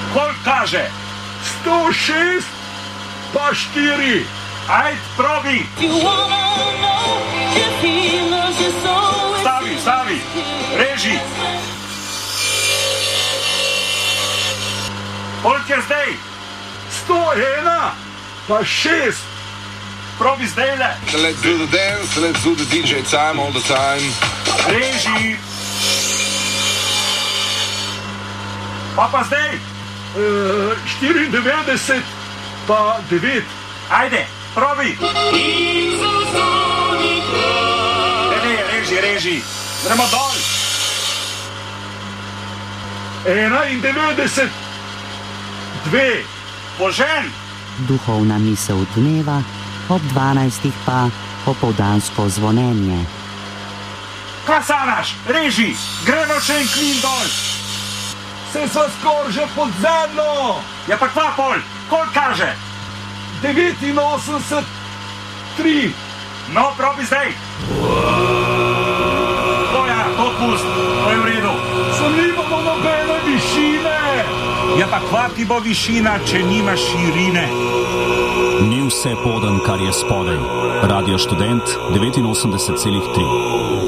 Koliko kaže? 106 pa 4. Ajde, probi. Stavi. Reži. Koliko je zdaj? 101 pa 6. Probi zdaj le. Let's do the dance, let's do the DJ time all the time. Reži. Pa zdaj? 94 pa 9. Ajde, probi. Reži. Gremo dol. 91 2. Požen. Duhovna misel dneva, ob 12. pa popoldansko zvonjenje. Kaj sanaš? Reži. Gremo še en klin dol. Se sva skoraj že pod zemljo. Ja pa kva pol? Koliko kaže? 89 3. No, probi zdaj. To pust, to je v redu. Sem nimamo nobene višine. Ja pa kva ti bo višina, če nima širine? Ni vse poden, kar je spodaj. Radio Študent 89,3.